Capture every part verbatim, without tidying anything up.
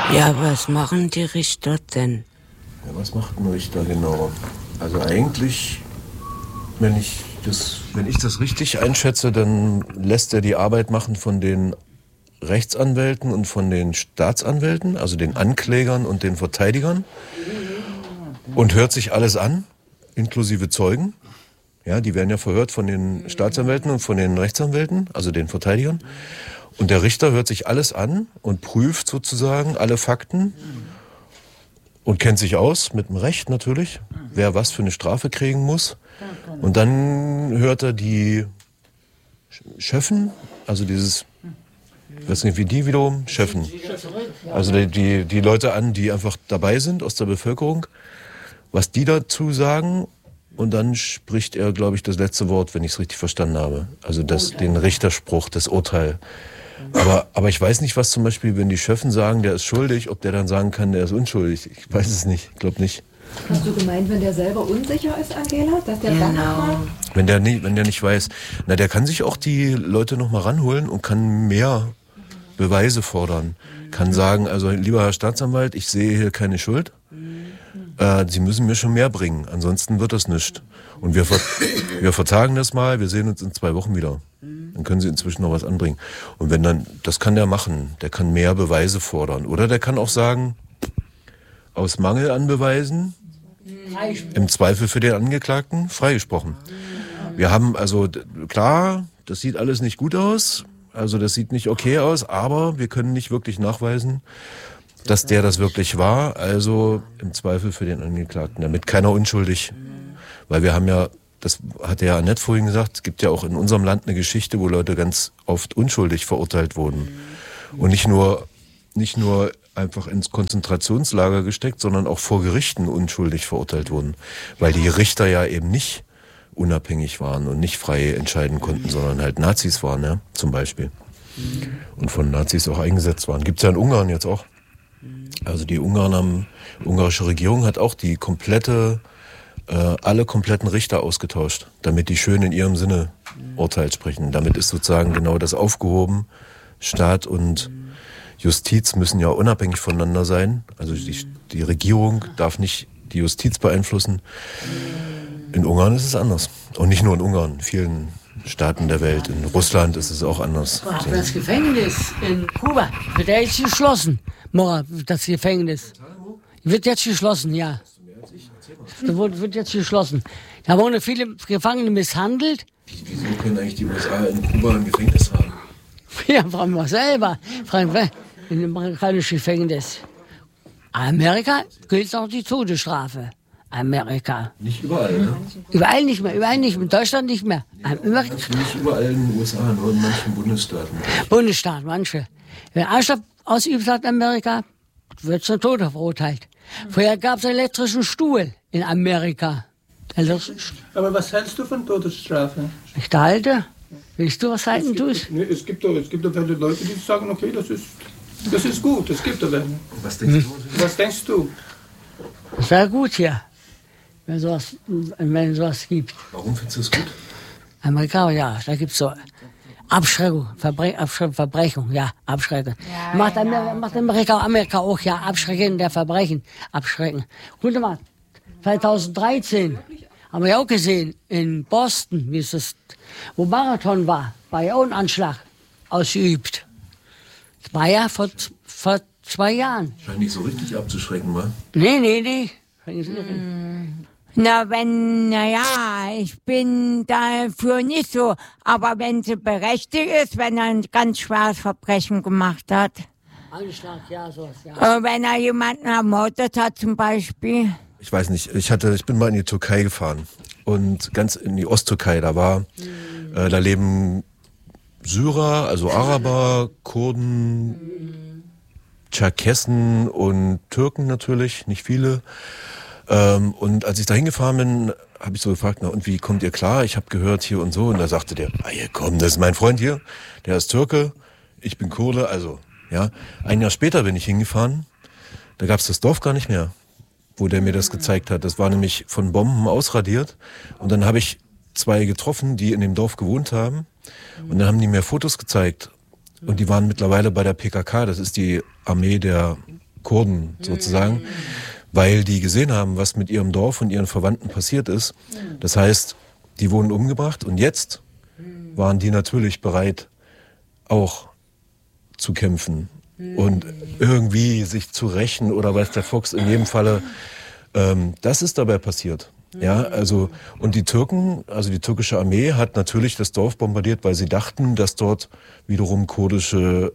Ja, was machen die Richter denn? Ja, was macht ein Richter genau? Also eigentlich, wenn ich das, wenn ich das richtig einschätze, dann lässt er die Arbeit machen von den Rechtsanwälten und von den Staatsanwälten, also den Anklägern und den Verteidigern, und hört sich alles an, inklusive Zeugen. Ja, die werden ja verhört von den Staatsanwälten und von den Rechtsanwälten, also den Verteidigern. Und der Richter hört sich alles an und prüft sozusagen alle Fakten und kennt sich aus mit dem Recht natürlich, wer was für eine Strafe kriegen muss. Und dann hört er die Schöffen, also dieses, ich weiß nicht wie die wiederum, Schöffen, also die, die, die Leute an, die einfach dabei sind aus der Bevölkerung, was die dazu sagen. Und dann spricht er, glaube ich, das letzte Wort, wenn ich es richtig verstanden habe. Also das, den Richterspruch, das Urteil. Aber, aber ich weiß nicht, was zum Beispiel, wenn die Schöffen sagen, der ist schuldig, ob der dann sagen kann, der ist unschuldig. Ich weiß es nicht, ich glaube nicht. Hast du gemeint, wenn der selber unsicher ist, Angela, dass der dann nochmal... Wenn der nicht, wenn der nicht weiß, na, der kann sich auch die Leute nochmal ranholen und kann mehr Beweise fordern. Kann sagen, also lieber Herr Staatsanwalt, ich sehe hier keine Schuld. Äh, Sie müssen mir schon mehr bringen, ansonsten wird das nichts. Und wir, ver wir vertagen das mal, wir sehen uns in zwei Wochen wieder. Dann können Sie inzwischen noch was anbringen. Und wenn dann, das kann der machen, der kann mehr Beweise fordern. Oder der kann auch sagen, aus Mangel an Beweisen, im Zweifel für den Angeklagten, freigesprochen. Wir haben also, klar, das sieht alles nicht gut aus, also das sieht nicht okay aus, aber wir können nicht wirklich nachweisen, dass der das wirklich war, also im Zweifel für den Angeklagten, damit keiner unschuldig, weil wir haben ja, das hat der Annette vorhin gesagt, es gibt ja auch in unserem Land eine Geschichte, wo Leute ganz oft unschuldig verurteilt wurden und nicht nur, nicht nur einfach ins Konzentrationslager gesteckt, sondern auch vor Gerichten unschuldig verurteilt wurden, weil die Richter ja eben nicht unabhängig waren und nicht frei entscheiden konnten, sondern halt Nazis waren, ja, zum Beispiel. Und von Nazis auch eingesetzt waren. Gibt's ja in Ungarn jetzt auch. Also die Ungarn haben, die ungarische Regierung hat auch die komplette, äh, alle kompletten Richter ausgetauscht, damit die schön in ihrem Sinne Urteil sprechen. Damit ist sozusagen genau das aufgehoben. Staat und Justiz müssen ja unabhängig voneinander sein. Also die, die Regierung darf nicht die Justiz beeinflussen. In Ungarn ist es anders. Und nicht nur in Ungarn, in vielen Staaten der Welt. In Russland ist es auch anders. Das Gefängnis in Kuba wird ja jetzt geschlossen. Morgen, das Gefängnis. Wird jetzt geschlossen, ja. Das wird jetzt geschlossen. Da wurden viele Gefangene misshandelt. Wieso können eigentlich die U S A in Kuba ein Gefängnis haben? Ja, fragen wir selber. Fragen wir in dem amerikanischen Gefängnis. Amerika gilt auch die Todesstrafe. Amerika. Nicht überall, ne? Überall nicht mehr, überall nicht mehr. In Deutschland nicht mehr. Amerika. Nicht überall in den U S A, nur in manchen Bundesstaaten. Bundesstaaten, manche. Wenn Anschlag ausübt hat in Amerika, wird zum Tode verurteilt. Vorher gab es einen elektrischen Stuhl in Amerika. Aber was hältst du von Todesstrafe? Ich halte. Willst du was halten, du es? Nee, es gibt doch, es gibt doch Leute, die sagen, okay, das ist, das ist gut, es gibt doch welche. Was denkst hm. du? Was denkst du? Das wäre gut hier, wenn sowas, wenn sowas gibt. Warum findest du es gut? Amerika, ja, da gibt es so Abschreckung, Verbre Abschreckung, Verbrechung, ja, Abschrecken. Ja, macht, ja, Amerika, macht Amerika, Amerika auch, ja, Abschrecken der Verbrechen, abschrecken. Guck mal, zweitausenddreizehn haben wir ja auch gesehen, in Boston, wie es das, wo Marathon war, war ja auch ein Anschlag ausgeübt. Das war ja vor, vor zwei Jahren. Scheint nicht so richtig abzuschrecken, wa? Nee, nee, nee. Hm. Na, wenn, naja, ich bin dafür nicht so. Aber wenn sie berechtigt ist, wenn er ein ganz schweres Verbrechen gemacht hat. Anschlag, ja, sowas, ja. Äh, wenn er jemanden ermordet hat, zum Beispiel. Ich weiß nicht, ich hatte, ich bin mal in die Türkei gefahren. Und ganz in die Osttürkei, da war, hm. äh, da leben Syrer, also Araber, Kurden, hm. Tscherkessen und Türken natürlich, nicht viele. Ähm, und als ich da hingefahren bin, habe ich so gefragt, na und wie kommt ihr klar? Ich habe gehört hier und so. Und da sagte der, ah ja komm, das ist mein Freund hier, der ist Türke, ich bin Kurde, also ja. Ein Jahr später bin ich hingefahren, da gab es das Dorf gar nicht mehr, wo der mir das gezeigt hat. Das war nämlich von Bomben ausradiert. Und dann habe ich zwei getroffen, die in dem Dorf gewohnt haben. Und dann haben die mir Fotos gezeigt. Und die waren mittlerweile bei der P K K, das ist die Armee der Kurden sozusagen, weil die gesehen haben, was mit ihrem Dorf und ihren Verwandten passiert ist. Das heißt, die wurden umgebracht und jetzt waren die natürlich bereit, auch zu kämpfen und irgendwie sich zu rächen oder weiß der Fuchs, in jedem Falle, ähm, das ist dabei passiert. Ja, also, und die Türken, also die türkische Armee hat natürlich das Dorf bombardiert, weil sie dachten, dass dort wiederum kurdische,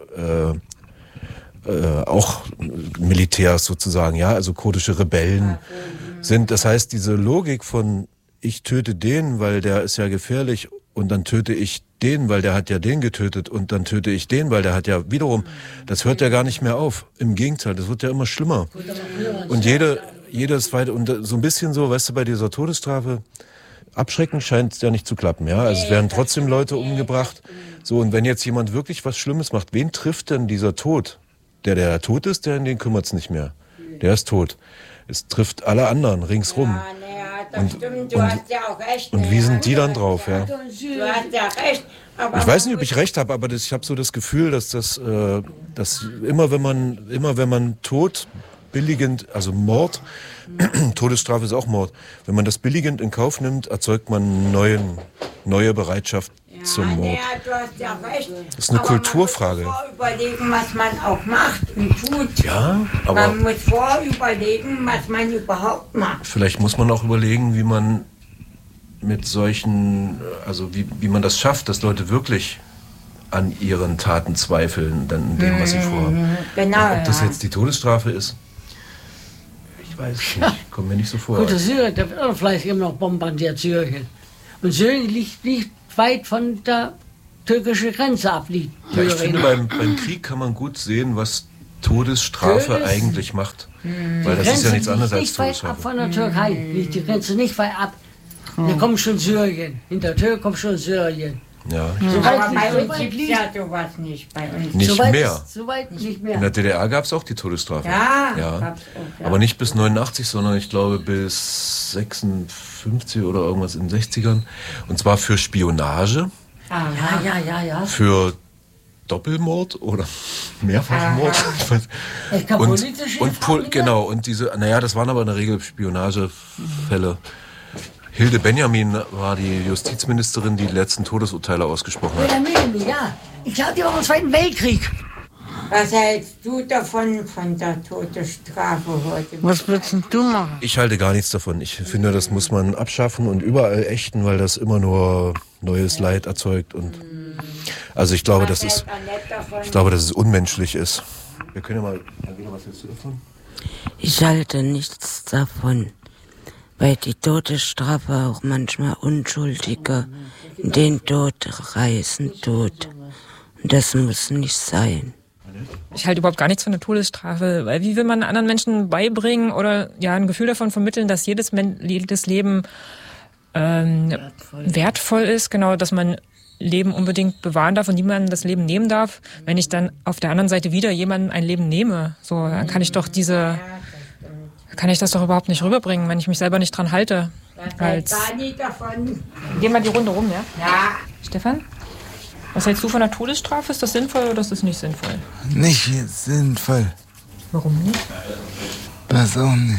äh, äh, auch Militärs sozusagen, ja, also kurdische Rebellen sind. Das heißt, diese Logik von, ich töte den, weil der ist ja gefährlich, und dann töte ich den, weil der hat ja den getötet, und dann töte ich den, weil der hat ja wiederum, das hört ja gar nicht mehr auf. Im Gegenteil, das wird ja immer schlimmer. Und jede, jedes zweite, und so ein bisschen so, weißt du, bei dieser Todesstrafe, abschreckend scheint es ja nicht zu klappen, ja. Also es werden trotzdem Leute umgebracht. So, und wenn jetzt jemand wirklich was Schlimmes macht, wen trifft denn dieser Tod? Der, der tot ist, der, in den kümmert's nicht mehr. Der ist tot. Es trifft alle anderen ringsrum. Das stimmt, du und, hast ja auch recht. Und wie sind die dann drauf, ja? Du hast ja recht. Aber ich weiß nicht, ob ich recht habe, aber das, ich habe so das Gefühl, dass das, äh, dass immer wenn man, immer wenn man Tod billigend, also Mord, Todesstrafe ist auch Mord, wenn man das billigend in Kauf nimmt, erzeugt man neuen, neue Bereitschaft ja, zum Mord. Ja, du hast ja recht. Das ist eine aber Kulturfrage. Man muss vorüberlegen, was man auch macht und tut. Ja, aber man muss vorüberlegen, was man überhaupt macht. Vielleicht muss man auch überlegen, wie man mit solchen, also wie, wie man das schafft, dass Leute wirklich an ihren Taten zweifeln, dann in dem, was sie vorhaben. Genau, ob das ja. jetzt die Todesstrafe ist, ich weiß es nicht, kommt mir nicht so vor. Gut, das Syrien, da wird auch vielleicht immer noch bombardiert, Syrien. Und Syrien liegt nicht weit von der türkischen Grenze ab. Liegt Ja, ich finde, beim, beim Krieg kann man gut sehen, was Todesstrafe Todes- eigentlich macht. Die Weil das ist ja nichts liegt anderes als nicht weit ab Todesstrafe. von der Türkei. Liegt die Grenze nicht weit ab. Da kommt schon Syrien. Hinter der Tür kommt schon Syrien. Ja, So Aber weit, bei so uns weit gibt es liegt, ja sowas nicht. Bei uns. nicht so weit mehr. Ist, so weit nicht In mehr. der D D R gab es auch die Todesstrafe. Ja, ja. gab's auch, ja. Aber nicht bis neunundachtzig, sondern ich glaube bis sechsundfünfzig oder irgendwas in den sechzigern. Und zwar für Spionage, Aha. Ja, ja, ja, ja. für Doppelmord oder Mehrfachmord. Ich weiß. Es kann Und, politische und Pol Fragen, genau, und diese, naja, das waren aber in der Regel Spionagefälle. Hilde Benjamin war die Justizministerin, die die letzten Todesurteile ausgesprochen hat. Ja, Melanie, ja. Ich glaube, die war im Zweiten Weltkrieg. Was hältst du davon, von der Todesstrafe heute? Was würdest denn du machen? Ich halte gar nichts davon. Ich finde, das muss man abschaffen und überall ächten, weil das immer nur neues Leid erzeugt. Und also ich glaube, das ist, ich glaube, dass es unmenschlich ist. Wir können ja mal, Angela, was hältst du davon? Ich halte nichts davon, weil die Todesstrafe auch manchmal Unschuldige in den Tod reißen tut. Und das muss nicht sein. Ich halte überhaupt gar nichts von der Todesstrafe, weil wie will man anderen Menschen beibringen oder ja ein Gefühl davon vermitteln, dass jedes, Men- jedes Leben ähm, wertvoll. wertvoll ist, genau, dass man Leben unbedingt bewahren darf und niemandem das Leben nehmen darf. Wenn ich dann auf der anderen Seite wieder jemandem ein Leben nehme, so dann kann ich doch diese, kann ich das doch überhaupt nicht rüberbringen, wenn ich mich selber nicht dran halte. Als Gar nicht davon. Gehen wir die Runde rum, ja? Ja. Stefan? Was hältst du von der Todesstrafe? Ist das sinnvoll oder ist das nicht sinnvoll? Nicht sinnvoll. Warum nicht? Das auch nicht.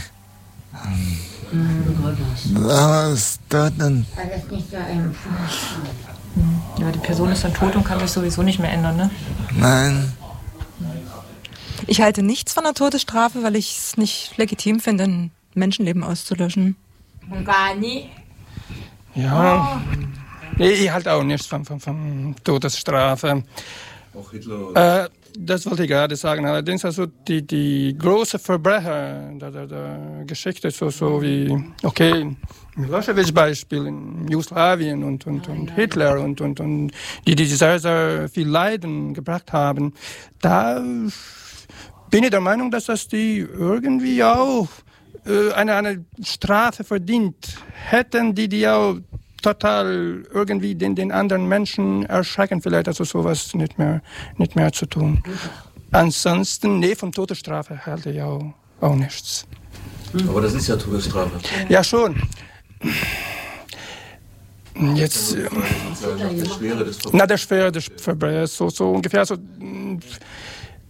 Aber es dort dann. Alles nicht so einfach. Ja, die Person ist dann tot und kann sich sowieso nicht mehr ändern, ne? Nein. Ich halte nichts von der Todesstrafe, weil ich es nicht legitim finde, ein Menschenleben auszulöschen. Und gar nie. Ja, nee, ich halte auch nichts von, von, von Todesstrafe. Auch Hitler. Äh, das wollte ich gerade sagen. Allerdings also die, die großen Verbrecher der, der, der Geschichte, so, so wie, okay, Milosevic Beispiel in Jugoslawien und, und, und Hitler und, und, und die, die sehr, sehr viel Leiden gebracht haben, da bin ich der Meinung, dass das die irgendwie auch äh, eine, eine Strafe verdient hätten, die die auch total irgendwie den, den anderen Menschen erschrecken, vielleicht also sowas nicht mehr, nicht mehr zu tun. Ansonsten, nee, von Todesstrafe halte ich auch, auch nichts. Aber das ist ja Todesstrafe. Ja, schon. Jetzt, äh, Der Schwere des Verbrechens. na, der Schwere des Verbrechens, so, so ungefähr so, mh,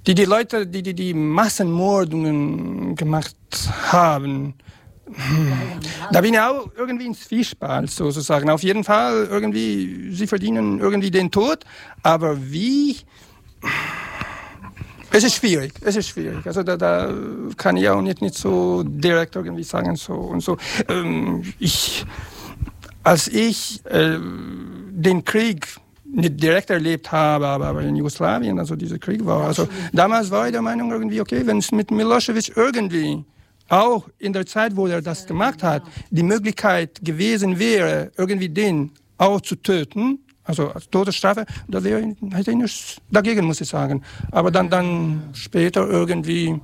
die, die Leute, die, die die Massenmordungen gemacht haben, da bin ich auch irgendwie ins Zwiespalt sozusagen. Auf jeden Fall irgendwie, sie verdienen irgendwie den Tod, aber wie? Es ist schwierig, es ist schwierig. Also da, da kann ich auch nicht, nicht so direkt irgendwie sagen so und so. Ähm, ich, als ich äh, den Krieg nicht direkt erlebt habe, aber, aber in Jugoslawien, also dieser Krieg war, also damals war ich der Meinung irgendwie, okay, wenn es mit Milosevic irgendwie auch in der Zeit, wo er das gemacht hat, die Möglichkeit gewesen wäre, irgendwie den auch zu töten, also als Todesstrafe, da wäre, hätte ich nichts dagegen, muss ich sagen. Aber dann, dann später irgendwie,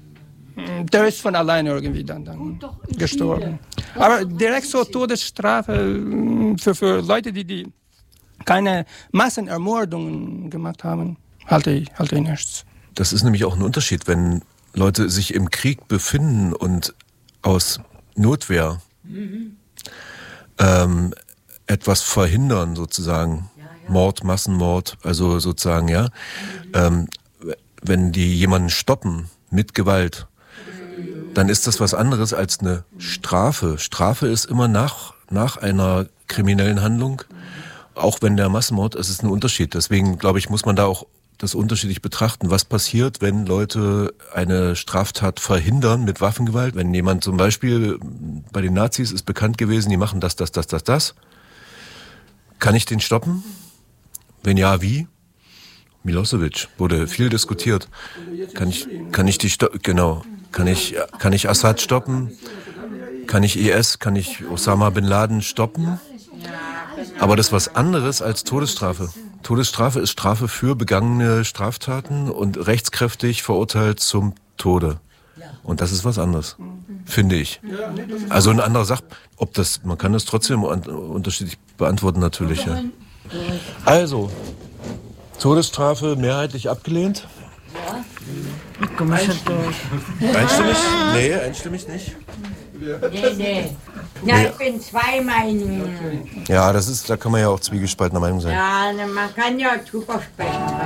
der ist von alleine irgendwie dann, dann gestorben. Aber direkt so Todesstrafe für, für Leute, die, die keine Massenermordungen gemacht haben, halte ich, halte ich nichts. Das ist nämlich auch ein Unterschied, wenn Leute sich im Krieg befinden und aus Notwehr mhm. ähm, etwas verhindern, sozusagen. Ja, ja. Mord, Massenmord, also sozusagen, ja. Mhm. Ähm, wenn die jemanden stoppen mit Gewalt, dann ist das was anderes als eine Strafe. Strafe ist immer nach, nach einer kriminellen Handlung. Auch wenn der Massenmord, es ist ein Unterschied. Deswegen, glaube ich, muss man da auch das unterschiedlich betrachten. Was passiert, wenn Leute eine Straftat verhindern mit Waffengewalt? Wenn jemand zum Beispiel, bei den Nazis ist bekannt gewesen, die machen das, das, das, das, das. Kann ich den stoppen? Wenn ja, wie? Milosevic, wurde viel diskutiert. Kann ich, kann ich die stoppen? Genau. Kann ich, kann ich Assad stoppen? Kann ich I S, kann ich Osama Bin Laden stoppen? Aber das ist was anderes als Todesstrafe. Todesstrafe ist Strafe für begangene Straftaten und rechtskräftig verurteilt zum Tode. Und das ist was anderes, finde ich. Also eine andere Sache, ob das, man kann das trotzdem unterschiedlich beantworten natürlich. Ja. Also, Todesstrafe mehrheitlich abgelehnt. Ja, ich komme schon durch. Einstimmig? Nee, einstimmig nicht. Nee, nee. Ja, ich bin zwei Meinungen. Ja, das ist, da kann man ja auch zwiegespaltener Meinung sein. Ja, man kann ja drüber sprechen.